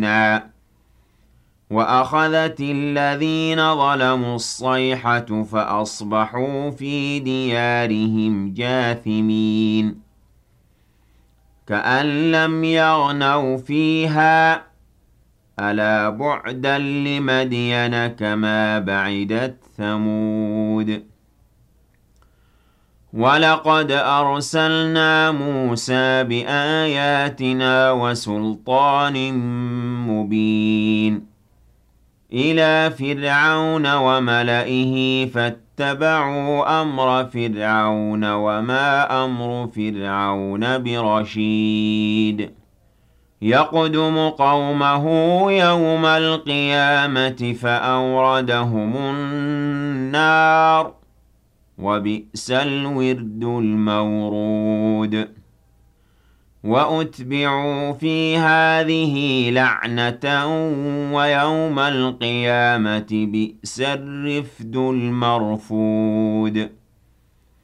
آيَاتِنَا وَأَخَذَتِ الَّذِينَ ظَلَمُوا الصَّيْحَةُ فَأَصْبَحُوا فِي دِيَارِهِمْ جَاثِمِينَ كَأَن لَّمْ يَغْنَوْا فِيهَا ۗ أَلَا بُعْدًا لِّمَدْيَنَ كَمَا بَعِدَتْ ثَمُودُ وَلَقَدْ أَرْسَلْنَا مُوسَىٰ بِآيَاتِنَا وَسُلْطَانٍ مُّبِينٍ إِلَىٰ فِرْعَوْنَ وَمَلَئِهِ فَاتَّبَعُوا أَمْرَ فِرْعَوْنَ وَمَا أَمْرُ فِرْعَوْنَ بِرَشِيدٍ يَقْدُمُ قَوْمَهُ يَوْمَ الْقِيَامَةِ فَأَوْرَدَهُمُ النَّارَ ۖ وَبِئْسَ الْوِرْدُ الْمَوْرُودُ وَأُتْبِعُوا فِي هَٰذِهِ لَعْنَةً وَيَوْمَ الْقِيَامَةِ بِئْسَ الرِّفْدُ الْمَرْفُودُ